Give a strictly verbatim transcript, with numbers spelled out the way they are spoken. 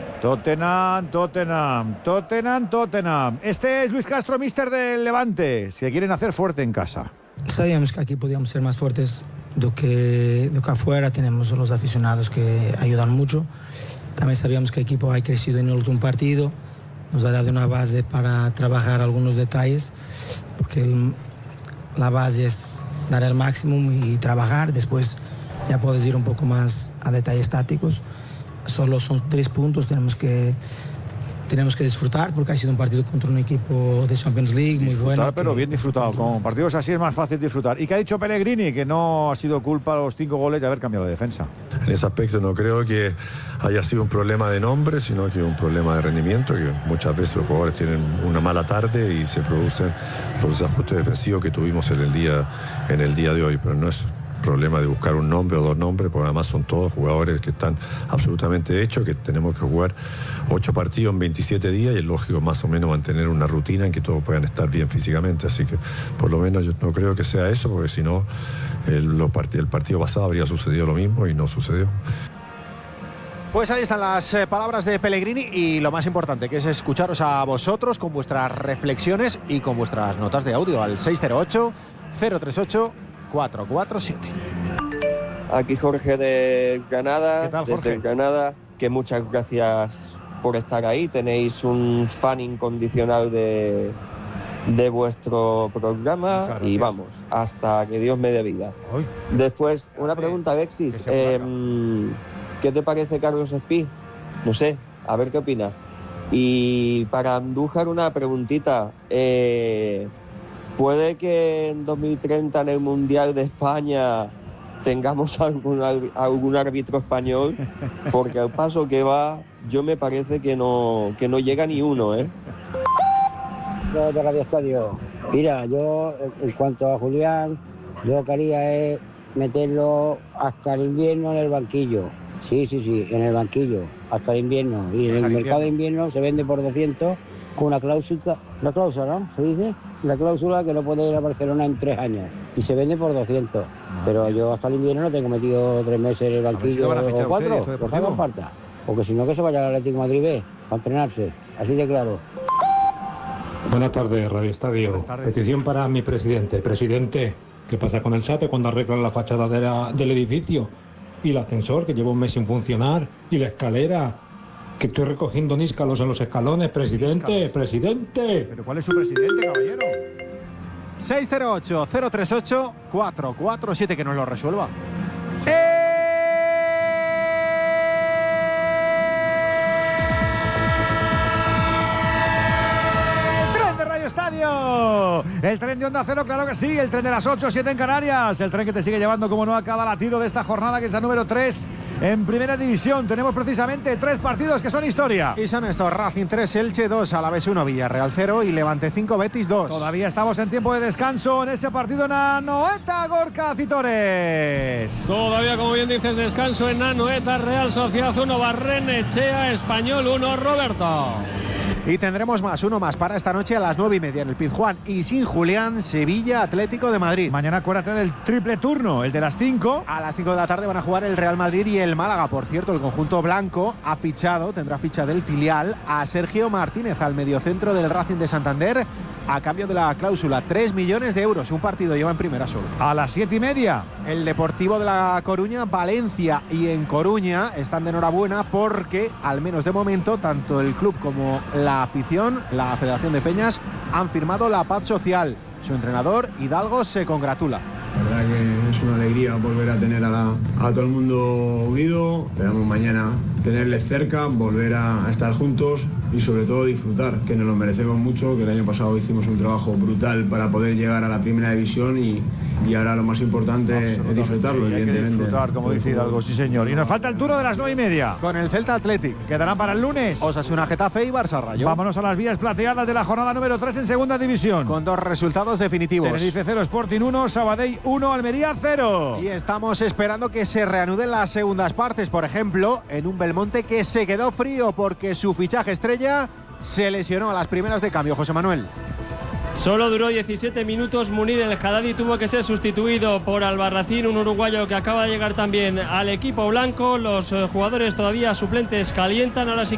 Tottenham, Tottenham, Tottenham, Tottenham. Este es Luis Castro, míster del Levante. Si quieren hacer fuerte en casa. Sabíamos que aquí podíamos ser más fuertes do que, do que afuera. Tenemos los aficionados que ayudan mucho. También sabíamos que el equipo ha crecido en el último partido. Nos ha dado una base para trabajar algunos detalles, porque el, la base es dar el máximo y trabajar. Después ya puedes ir un poco más a detalles tácticos. Solo son tres puntos, tenemos que, tenemos que disfrutar porque ha sido un partido contra un equipo de Champions League muy disfrutar, bueno. Pero que, bien disfrutado, con partidos así es más fácil disfrutar. ¿Y qué ha dicho Pellegrini? Que no ha sido culpa los cinco goles de haber cambiado de defensa. En ese aspecto no creo que haya sido un problema de nombre, sino que un problema de rendimiento, que muchas veces los jugadores tienen una mala tarde y se producen los ajustes defensivos que tuvimos en el día, en el día de hoy, pero no es problema de buscar un nombre o dos nombres, porque además son todos jugadores que están absolutamente hechos, que tenemos que jugar ocho partidos en veintisiete días y es lógico más o menos mantener una rutina en que todos puedan estar bien físicamente, así que por lo menos yo no creo que sea eso, porque si no el, los part- el partido pasado habría sucedido lo mismo y no sucedió. Pues ahí están las eh, palabras de Pellegrini y lo más importante, que es escucharos a vosotros con vuestras reflexiones y con vuestras notas de audio al seis cero ocho, cero tres ocho, cuatro cuatro siete. Aquí Jorge de Granada, ¿Qué tal, Jorge? desde Granada, que muchas gracias por estar ahí. Tenéis un fan incondicional de, de vuestro programa y vamos, hasta que Dios me dé vida. Uy. Después, una pregunta, Alexis. Eh, ¿Qué te parece Carlos Espí? No sé, a ver qué opinas. Y para Andújar una preguntita. Eh, ¿Puede que en dos mil treinta en el Mundial de España tengamos algún, algún árbitro español? Porque al paso que va, yo me parece que no, que no llega ni uno, ¿eh? De Radio Estadio. Mira, yo en cuanto a Julián, yo lo que haría es meterlo hasta el invierno en el banquillo. Sí, sí, sí, en el banquillo, hasta el invierno. Y en el mercado de invierno se vende por doscientos con una cláusula, la cláusula, ¿no? Se dice, la cláusula que no puede ir a Barcelona en tres años. Y se vende por doscientos. Pero yo hasta el invierno no tengo metido tres meses en el banquillo o cuatro, pues hagan falta. Porque si no, que se vaya al Atlético de Madrid B, para entrenarse. Así de claro. Buenas tardes, Radio Estadio. Buenas tardes. Petición para mi presidente. Presidente, ¿qué pasa con el SAPE cuando arreglan la fachada de la, del edificio? Y el ascensor, que lleva un mes sin funcionar. Y la escalera, que estoy recogiendo níscalos en los escalones. Presidente, níscalos. Presidente. ¿Pero cuál es su presidente, caballero? seis cero ocho, cero tres ocho, cuatro cuatro siete, que nos lo resuelva. Estadio. El tren de Onda Cero, claro que sí. El tren de las ocho, siete en Canarias. El tren que te sigue llevando, como no, a cada latido de esta jornada, que es la número tres en Primera División. Tenemos precisamente tres partidos que son historia. Y son estos: Racing tres, Elche dos, Alavés uno, Villarreal cero y Levante cinco, Betis dos. Todavía estamos en tiempo de descanso en ese partido en Anoeta, Gorka Citores. Todavía, como bien dices, descanso en Anoeta. Real Sociedad uno, Barrenechea, Español uno, Roberto. Y tendremos más, uno más para esta noche a las nueve y media en el Pizjuán. Y sin Julián, Sevilla, Atlético de Madrid. Mañana acuérdate del triple turno, el de las cinco. A las cinco de la tarde van a jugar el Real Madrid y el Málaga. Por cierto, el conjunto blanco ha fichado, tendrá ficha del filial, a Sergio Martínez, al mediocentro del Racing de Santander, a cambio de la cláusula, tres millones de euros. Un partido lleva en primera solo. A las siete y media. El Deportivo de La Coruña, Valencia y en Coruña están de enhorabuena porque, al menos de momento, tanto el club como la afición, la Federación de Peñas, han firmado la paz social. Su entrenador, Hidalgo, se congratula. La verdad que es una alegría volver a tener a, la, a todo el mundo unido. Esperamos mañana tenerles cerca, volver a, a estar juntos y sobre todo disfrutar, que nos lo merecemos mucho, que el año pasado hicimos un trabajo brutal para poder llegar a la Primera División y, y ahora lo más importante es disfrutarlo, hay evidentemente. Que disfrutar, como dice Hidalgo, sí señor. Y nos falta el turno de las nueve y media. Con el Celta Athletic. Quedarán para el lunes Osasuna Getafe y Barça Rayo. Vámonos a las vías plateadas de la jornada número tres en Segunda División. Con dos resultados definitivos. Tenerife cero, Sporting uno, Sabadell uno, Almería cero. Y estamos esperando que se reanuden las segundas partes. Por ejemplo, en un Belmonte que se quedó frío porque su fichaje estrella se lesionó a las primeras de cambio. José Manuel. Solo duró diecisiete minutos. Munir El Haddadi tuvo que ser sustituido por Albarracín, un uruguayo que acaba de llegar también al equipo blanco. Los jugadores todavía suplentes calientan. Ahora sí